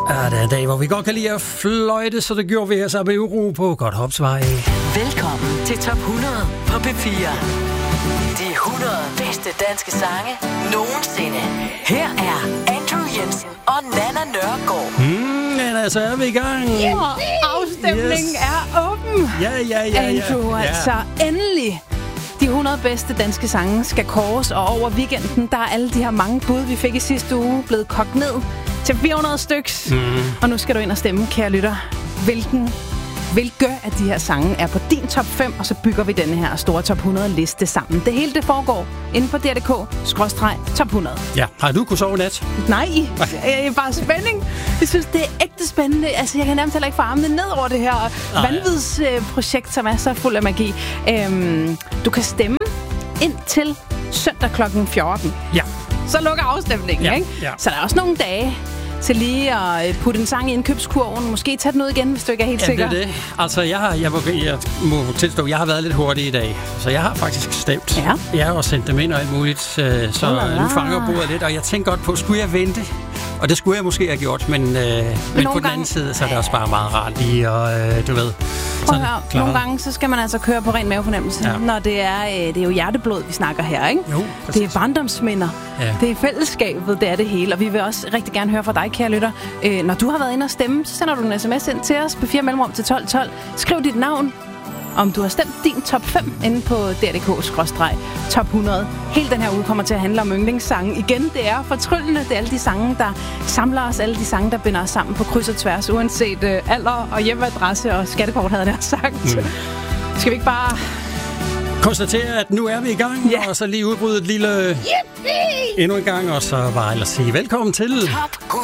Ja, der er en dag, hvor vi godt kan lide at fløjte, så det gjorde vi her sammen med Uro på Godthåbsvej. Velkommen til Top 100 på P4. De 100 bedste danske sange nogensinde. Her er Andrew Jensen og Nanna Nørgaard. Men så er vi i gang. Afstemningen er åben. Ja. Andrew, altså endelig. De 100 bedste danske sange skal kåres, og over weekenden, der er alle de her mange bud, vi fik i sidste uge, blevet kogt ned til 400 styks. Og nu skal du ind og stemme, kære lytter. Hvilke af de her sange er på din top 5, og så bygger vi denne her store top 100 liste sammen. Det hele det foregår inde på dr.dk/top 100. Ja, har du kunnet sove i nat? Nej, det er bare spænding. Jeg synes, det er ægte spændende. Altså, jeg kan nærmest heller ikke få armene ned over det her vanvidsprojekt, som er så fuld af magi. Du kan stemme ind til søndag kl. 14. Ja. Så lukker afstemningen, ikke? Ja. Så der er også nogle dage til lige at putte en sang i indkøbskurven. Måske tage den ud igen, hvis du ikke er helt sikker. Det er det. Altså, jeg må tilstå, at jeg har været lidt hurtig i dag. Så jeg har faktisk stemt. Ja. Jeg har også sendt dem ind og alt muligt. Så nu fanger bordet lidt. Og jeg tænker godt på, skulle jeg vente? Og det skulle jeg måske have gjort. Men på den anden side, så er det også bare meget rart lige. Og du ved... Nogle gange, så skal man altså køre på ren mavefornemmelse. Ja. Når det er jo hjerteblod, vi snakker her, ikke? Jo, det er barndomsminder. Ja. Det er fællesskabet, det er det hele. Og vi vil også rigtig gerne høre fra dig, kære lytter. Når du har været inde og stemme, så sender du en sms ind til os på 4 mellemrum til 1212. Skriv dit navn, om du har stemt din top 5 inde på dr.dk/top 100. Hele den her uge kommer til at handle om yndlingssange. Igen, det er fortryllende. Det er alle de sange, der samler os. Alle de sange, der binder os sammen på kryds og tværs. Uanset alder og hjemmeadresse og skattekort, havde jeg sagt. Skal vi ikke bare... konstatere, at nu er vi i gang, og så lige udbryde et lille... endnu en gang, og så bare ellers sige velkommen til... Top